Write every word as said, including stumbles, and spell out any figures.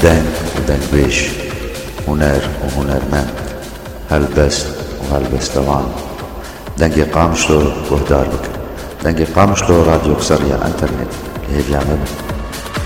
دنگ ودنگبيش، هنر وهنرمند، هلبست وهلبستوان. دنگی قامشلو گهدار بکن. دنگی قامشلو راديو قصرية انترنت اللي هي بيعمل